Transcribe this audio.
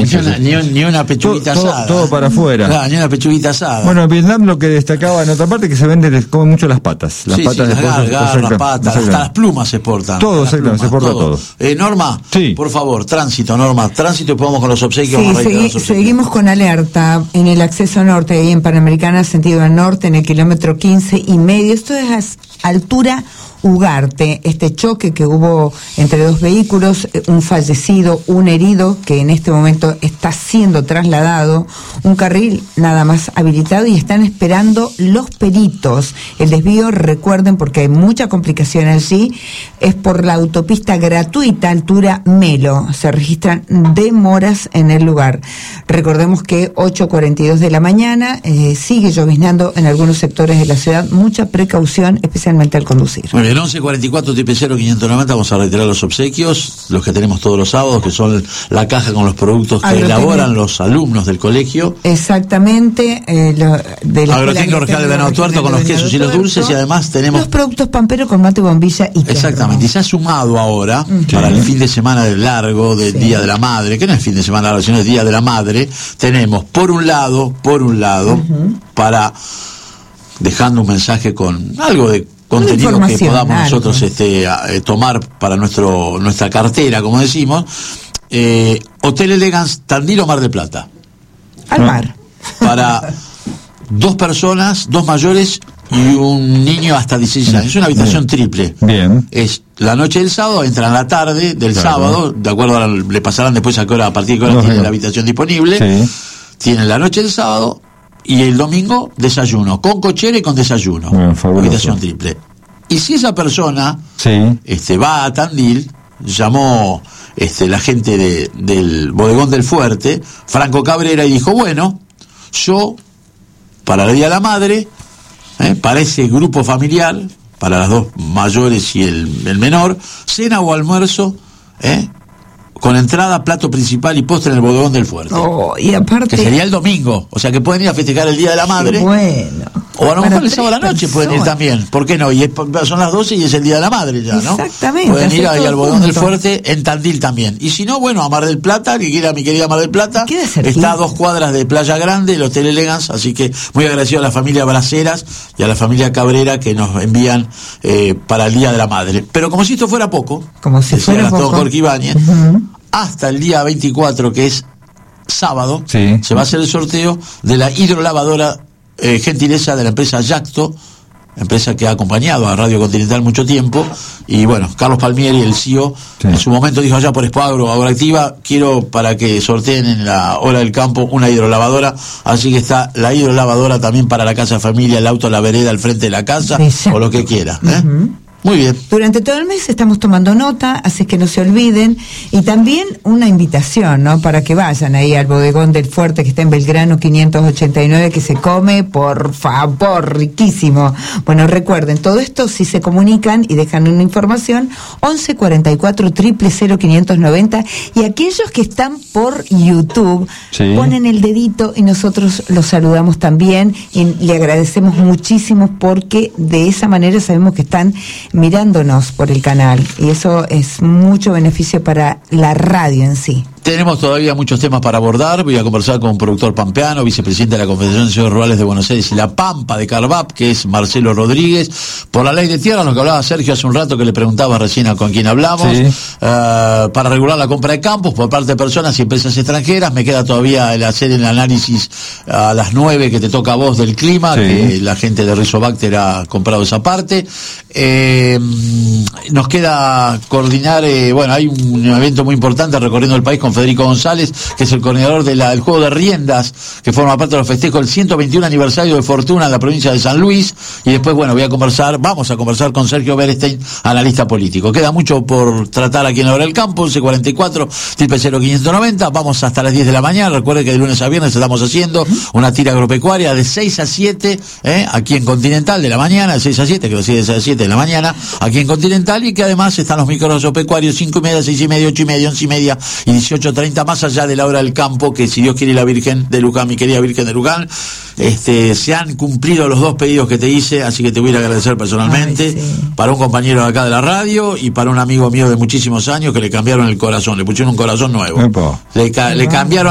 Ni una pechuguita asada. Todo para afuera. Claro, ni una pechuguita asada. Bueno, en Vietnam lo que destacaba en otra parte es que se comen mucho las patas. Las patas de pollo. Las patas, hasta las plumas se exportan. Todo, se exporta todo. Norma, sí. Por favor, tránsito, Norma. Tránsito y podemos con los obsequios. Sí, seguimos con alerta en el acceso norte, ahí en Panamericana, sentido al norte, en el kilómetro 15,5. Esto es altura Ugarte, este choque que hubo entre dos vehículos, un fallecido, un herido que en este momento está siendo trasladado, un carril nada más habilitado y están esperando los peritos. El desvío, recuerden, porque hay mucha complicación allí, es por la autopista gratuita altura Melo. Se registran demoras en el lugar. Recordemos que 8:42 de la mañana, sigue lloviznando en algunos sectores de la ciudad. Mucha precaución, especialmente al conducir. Muy bien, 1144-00590, vamos a reiterar los obsequios, los que tenemos todos los sábados, que son la caja con los productos que elaboran los alumnos del colegio. Exactamente. De la Agrotécnico Regional de Venado Tuerto con los quesos y los dulces, y además tenemos los productos Pampero con mate, bombilla y exactamente, y se ha sumado ahora, para el fin de semana del largo, del Día de la Madre, que no es fin de semana largo, sino es Día de la Madre, tenemos por un lado, para dejando un mensaje con algo de contenido que podamos nosotros tomar para nuestra cartera, como decimos, Hotel Elegance Tandil o Mar del Plata. Al mar. Para 2 personas, 2 mayores y un niño hasta 16 años. Es una habitación triple. Bien. Es la noche del sábado, entran la tarde del sábado, de acuerdo le pasarán después a partir de qué hora tienen la habitación disponible. Sí. Tienen la noche del sábado y el domingo desayuno, con cochera y con desayuno. Habitación triple. Y si esa persona va a Tandil, llamó la gente del Bodegón del Fuerte, Franco Cabrera, y dijo, bueno, yo, para el Día de la Madre, para ese grupo familiar, para las 2 mayores y el menor, cena o almuerzo, con entrada, plato principal y postre en el Bodegón del Fuerte. Y aparte, que sería el domingo, o sea que pueden ir a festejar el Día de la Madre. Bueno. O a lo mejor el sábado a la noche pueden ir también, ¿por qué no? Y son las 12 y es el Día de la Madre ya, ¿no? Exactamente. Pueden ir ahí al Bodegón del Fuerte, en Tandil también. Y si no, bueno, a Mar del Plata, que quiera mi querida Mar del Plata, está a 2 cuadras de Playa Grande, el Hotel Elegance, así que muy agradecido a la familia Braceras y a la familia Cabrera que nos envían para el Día de la Madre. Pero como si esto fuera poco, Jorge Ibáñez, hasta el día 24, que es sábado, se va a hacer el sorteo de la hidrolavadora gentileza de la empresa Yacto, empresa que ha acompañado a Radio Continental mucho tiempo, y bueno, Carlos Palmieri, el CEO, en su momento dijo allá por Espagro, Agroactiva, quiero para que sorteen en la hora del campo una hidrolavadora, así que está la hidrolavadora también para la casa familia, el auto, la vereda al frente de la casa, o lo que quiera, Muy bien. Durante todo el mes estamos tomando nota, así que no se olviden. Y también una invitación, ¿no? Para que vayan ahí al Bodegón del Fuerte, que está en Belgrano 589, que se come, por favor, riquísimo. Bueno, recuerden, todo esto, si se comunican y dejan una información, 1144-00590. Y aquellos que están por YouTube, ponen el dedito y nosotros los saludamos también. Y le agradecemos muchísimo porque de esa manera sabemos que están mirándonos por el canal y eso es mucho beneficio para la radio en sí. Tenemos todavía muchos temas para abordar. Voy a conversar con un productor pampeano, vicepresidente de la Confederación de Ciudades Rurales de Buenos Aires y La Pampa de Carvap, que es Marcelo Rodríguez, por la ley de tierras, lo que hablaba Sergio hace un rato, que le preguntaba recién a con quién hablamos, para regular la compra de campos por parte de personas y empresas extranjeras. Me queda todavía el hacer el análisis a las 9 que te toca a vos del clima, que la gente de Rizobacter ha comprado esa parte. Nos queda coordinar, hay un evento muy importante recorriendo el país con Federico González, que es el coordinador del juego de riendas, que forma parte de los festejos del 121 aniversario de Fortuna en la provincia de San Luis. Y después, vamos a conversar con Sergio Berestein, analista político. Queda mucho por tratar aquí en la hora del campo, 1144-00590. Vamos hasta las 10 de la mañana. Recuerden que de lunes a viernes estamos haciendo una tira agropecuaria de 6 a 7, aquí en Continental, de la mañana, de 6 a 7, que lo sigue de 6 a 7 de la mañana, aquí en Continental, y que además están los micros agropecuarios 5:30, 6:30, 8:30, 11:30 y 18:30, más allá de la hora del campo, que si Dios quiere, la Virgen de Luján, mi querida Virgen de Luján, se han cumplido los 2 pedidos que te hice, así que te voy a agradecer personalmente, para un compañero de acá de la radio y para un amigo mío de muchísimos años que le cambiaron el corazón, le pusieron un corazón nuevo, le cambiaron